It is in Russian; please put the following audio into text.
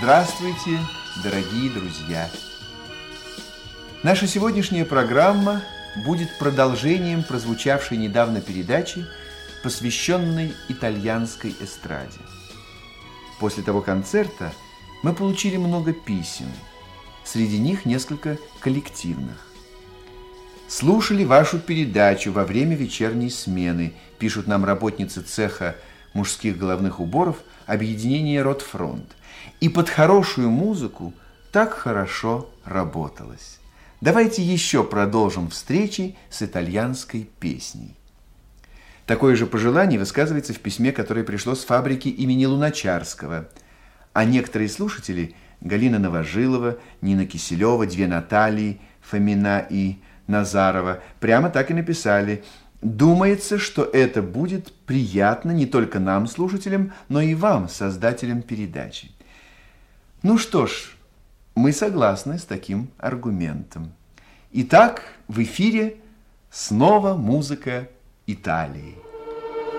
Здравствуйте, дорогие друзья! Наша сегодняшняя программа будет продолжением прозвучавшей недавно передачи, посвященной итальянской эстраде. После того концерта мы получили много писем, среди них несколько коллективных. Слушали вашу передачу во время вечерней смены, пишут нам работницы цеха мужских головных уборов объединения «Ротфронт». И под хорошую музыку так хорошо работалось. Давайте еще продолжим встречи с итальянской песней. Такое же пожелание высказывается в письме, которое пришло с фабрики имени Луначарского. А некоторые слушатели, Галина Новожилова, Нина Киселева, две Натальи, Фомина и Назарова, прямо так и написали: «Думается, что это будет приятно не только нам, слушателям, но и вам, создателям передачи». Ну что ж, мы согласны с таким аргументом. Итак, в эфире снова музыка Италии.